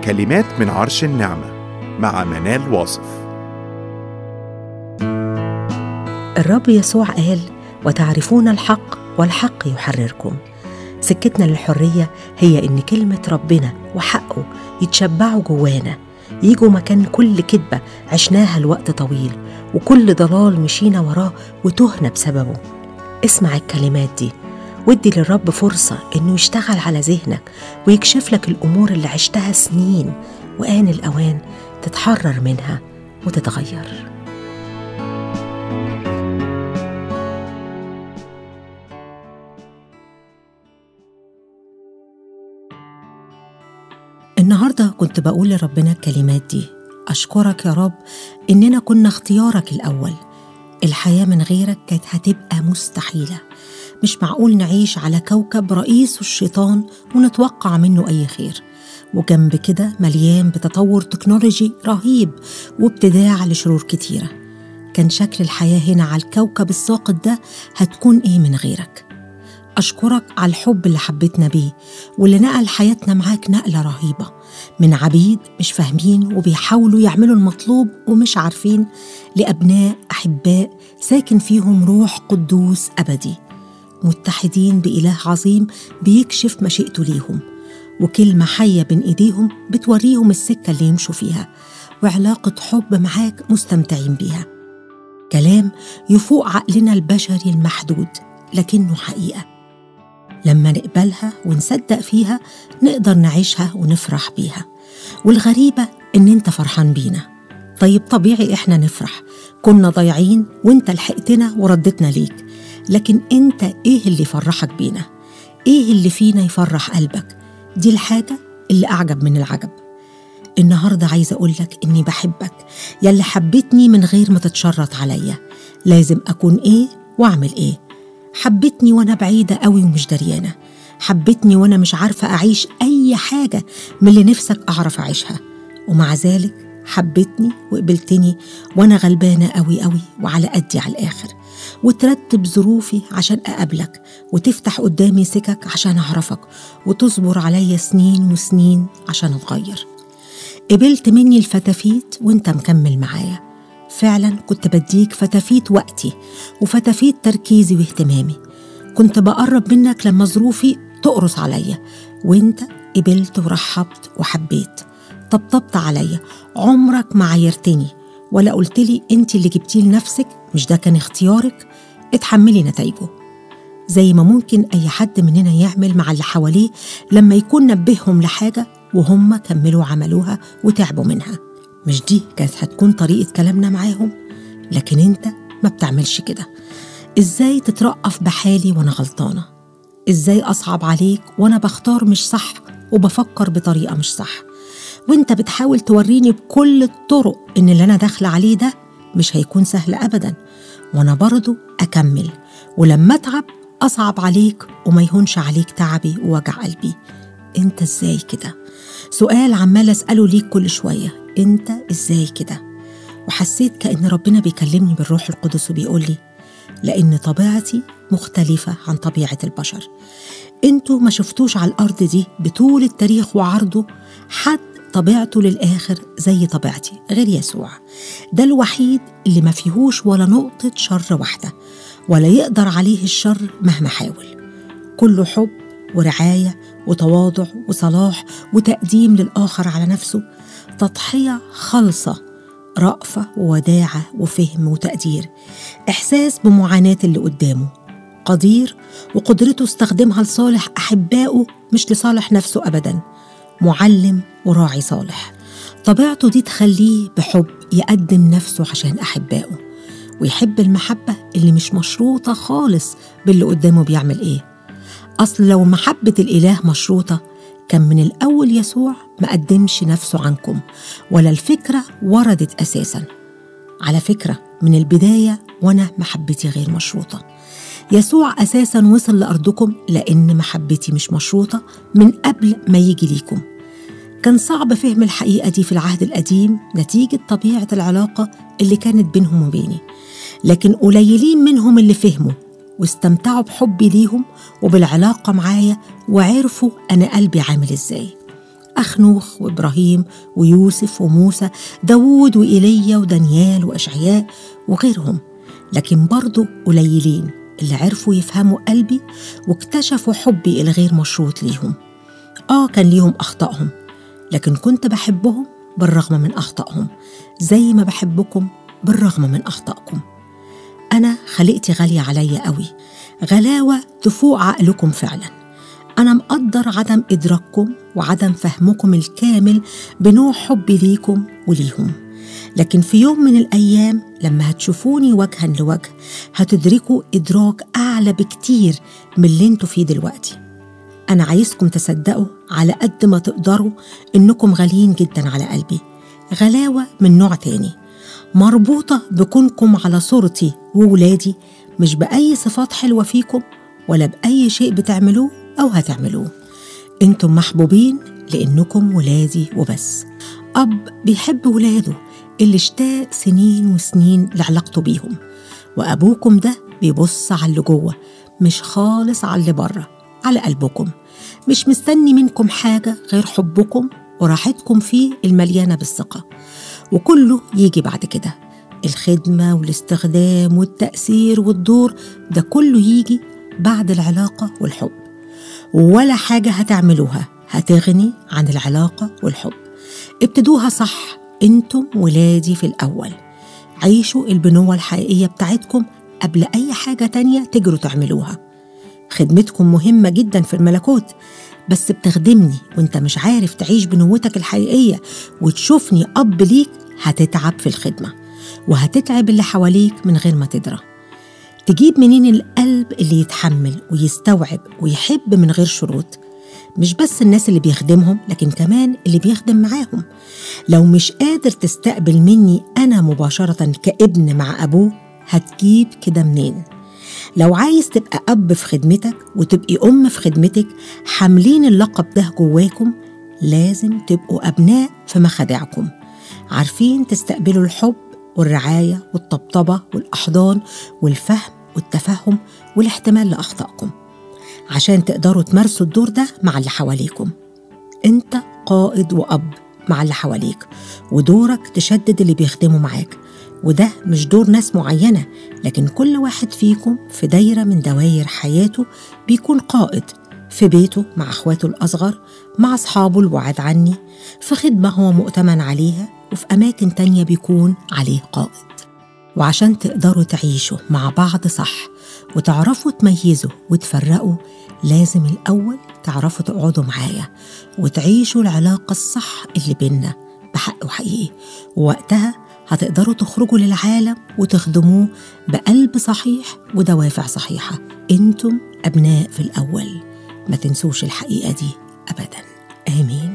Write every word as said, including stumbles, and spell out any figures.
كلمات من عرش النعمة مع منال واصف. الرب يسوع قال: وتعرفون الحق والحق يحرركم. سكتنا للحرية هي إن كلمة ربنا وحقه يتشبعوا جوانا، يجوا مكان كل كذبة عشناها لوقت طويل وكل ضلال مشينا وراه وتهنا بسببه. اسمع الكلمات دي ودي للرب فرصة إنه يشتغل على ذهنك ويكشف لك الأمور اللي عشتها سنين، وآن الأوان تتحرر منها وتتغير. النهاردة كنت بقول لربنا الكلمات دي: أشكرك يا رب إننا كنا اختيارك الأول. الحياة من غيرك كانت هتبقى مستحيلة. مش معقول نعيش على كوكب رئيسه الشيطان ونتوقع منه أي خير، وجنب كده مليان بتطور تكنولوجي رهيب وابتداع لشرور كتيرة. كان شكل الحياة هنا على الكوكب الساقط ده هتكون إيه من غيرك؟ أشكرك على الحب اللي حبيتنا بيه واللي نقل حياتنا معاك نقلة رهيبة، من عبيد مش فاهمين وبيحاولوا يعملوا المطلوب ومش عارفين، لأبناء أحباء ساكن فيهم روح قدوس أبدي، متحدين بإله عظيم بيكشف مشيئته ليهم، وكلمة حية بين إيديهم بتوريهم السكة اللي يمشوا فيها، وعلاقة حب معاك مستمتعين بيها. كلام يفوق عقلنا البشري المحدود لكنه حقيقة. لما نقبلها ونصدق فيها نقدر نعيشها ونفرح بيها. والغريبة إن أنت فرحان بينا. طيب طبيعي إحنا نفرح، كنا ضايعين وإنت لحقتنا وردتنا ليك، لكن أنت إيه اللي يفرحك بينا؟ إيه اللي فينا يفرح قلبك؟ دي الحاجة اللي أعجب من العجب. النهاردة عايزة أقولك إني بحبك، يلي حبتني من غير ما تتشرط عليا لازم أكون إيه وأعمل إيه. حبتني وأنا بعيدة قوي ومش دريانة، حبتني وأنا مش عارفة أعيش أي حاجة من اللي نفسك أعرف أعيشها، ومع ذلك حبتني وقبلتني وأنا غلبانة قوي قوي وعلى قدي على الآخر، وترتب ظروفي عشان أقابلك، وتفتح قدامي سكك عشان أعرفك، وتصبر عليا سنين وسنين عشان أتغير. قبلت مني الفتافيت وانت مكمل معايا. فعلا كنت بديك فتافيت وقتي وفتافيت تركيزي واهتمامي. كنت بقرب منك لما ظروفي تقرص عليا، وانت قبلت ورحبت وحبيت، طبطبت عليا. عمرك ما عايرتني ولا قلت لي انت اللي جبتيه لنفسك، مش ده كان اختيارك، اتحملي نتائجه. زي ما ممكن اي حد مننا يعمل مع اللي حواليه لما يكون نبههم لحاجة وهم كملوا عملوها وتعبوا منها. مش دي كانت هتكون طريقة كلامنا معاهم؟ لكن انت ما بتعملش كده. ازاي تترأف بحالي وانا غلطانة؟ ازاي اصعب عليك وانا بختار مش صح وبفكر بطريقة مش صح؟ وانت بتحاول توريني بكل الطرق ان اللي انا داخله عليه ده مش هيكون سهل ابدا، وانا برضو اكمل، ولما اتعب اصعب عليك وما يهونش عليك تعبي ووجع قلبي. انت ازاي كده؟ سؤال عمال اسأله ليك كل شوية، انت ازاي كده؟ وحسيت كأن ربنا بيكلمني بالروح القدس وبيقول لي: لأن طبيعتي مختلفة عن طبيعة البشر. انتوا ما شفتوش على الأرض دي بطول التاريخ وعرضه حد طبيعته للآخر زي طبيعتي غير يسوع. ده الوحيد اللي ما فيهوش ولا نقطة شر واحدة، ولا يقدر عليه الشر مهما حاول. كله حب ورعاية وتواضع وصلاح وتقديم للآخر على نفسه، تضحية خالصة، رأفة ووداعة وفهم وتقدير، إحساس بمعاناة اللي قدامه، قدير وقدرته استخدمها لصالح أحبائه مش لصالح نفسه أبداً، معلم وراعي صالح. طبيعته دي تخليه بحب يقدم نفسه عشان أحبائه، ويحب المحبة اللي مش مشروطة خالص باللي قدامه بيعمل إيه. أصل لو محبة الإله مشروطة كان من الأول يسوع ما قدمش نفسه عنكم، ولا الفكرة وردت أساساً. على فكرة من البداية وأنا محبتي غير مشروطة. يسوع أساساً وصل لأرضكم لأن محبتي مش مشروطة من قبل ما يجي ليكم. كان صعب فهم الحقيقة دي في العهد القديم نتيجة طبيعة العلاقة اللي كانت بينهم وبيني، لكن قليلين منهم اللي فهموا واستمتعوا بحبي ليهم وبالعلاقة معايا وعرفوا أنا قلبي عامل إزاي. أخنوخ وإبراهيم ويوسف وموسى، داود وإيليا ودانيال وأشعياء وغيرهم، لكن برضو قليلين اللي عرفوا يفهموا قلبي واكتشفوا حبي الغير مشروط ليهم. آه كان ليهم أخطائهم، لكن كنت بحبهم بالرغم من أخطائهم، زي ما بحبكم بالرغم من أخطائكم. أنا خلقتي غالية عليا قوي، غلاوة تفوق عقلكم فعلا. أنا مقدر عدم إدراككم وعدم فهمكم الكامل بنوع حبي ليكم وليهم، لكن في يوم من الأيام لما هتشوفوني وجها لوجه هتدركوا إدراك أعلى بكتير من اللي انتوا فيه دلوقتي. أنا عايزكم تصدقوا على قد ما تقدروا إنكم غاليين جدا على قلبي، غلاوة من نوع تاني مربوطة بكونكم على صورتي وولادي، مش بأي صفات حلوة فيكم ولا بأي شيء بتعملوه أو هتعملوه. انتم محبوبين لأنكم ولادي وبس. أب بيحب ولاده اللي اشتاق سنين وسنين لعلاقته بيهم، وأبوكم ده بيبص على اللي جوه مش خالص على اللي بره، على قلبكم، مش مستني منكم حاجة غير حبكم وراحتكم فيه المليانة بالثقة. وكله يجي بعد كده، الخدمة والاستخدام والتأثير والدور، ده كله يجي بعد العلاقة والحب، ولا حاجة هتعملوها هتغني عن العلاقة والحب. ابتدوها صح، انتم ولادي في الأول. عيشوا البنوة الحقيقية بتاعتكم قبل أي حاجة تانية تجروا تعملوها. خدمتكم مهمة جدا في الملكوت، بس بتخدمني وانت مش عارف تعيش بنوتك الحقيقية وتشوفني أب ليك، هتتعب في الخدمة وهتتعب اللي حواليك من غير ما تدرى. تجيب منين القلب اللي يتحمل ويستوعب ويحب من غير شروط؟ مش بس الناس اللي بيخدمهم، لكن كمان اللي بيخدم معاهم. لو مش قادر تستقبل مني أنا مباشرة كابن مع أبوه، هتجيب كده منين؟ لو عايز تبقى أب في خدمتك وتبقي أم في خدمتك حاملين اللقب ده جواكم، لازم تبقوا أبناء في مخادعكم، عارفين تستقبلوا الحب والرعاية والطبطبة والأحضان والفهم والتفهم والاحتمال لأخطائكم، عشان تقدروا تمارسوا الدور ده مع اللي حواليكم. انت قائد وأب مع اللي حواليك، ودورك تشدد اللي بيخدموا معاك، وده مش دور ناس معينة، لكن كل واحد فيكم في دايرة من دوائر حياته بيكون قائد، في بيته مع أخواته الأصغر، مع أصحابه البعاد عني، في خدمة هو مؤتمن عليها، وفي أماكن تانية بيكون عليه قائد. وعشان تقدروا تعيشوا مع بعض صح وتعرفوا تميزوا وتفرقوا، لازم الأول تعرفوا تقعدوا معايا وتعيشوا العلاقة الصح اللي بيننا بحق وحقيقي، ووقتها هتقدروا تخرجوا للعالم وتخدموه بقلب صحيح ودوافع صحيحة. انتم أبناء في الأول، ما تنسوش الحقيقة دي أبدا. آمين.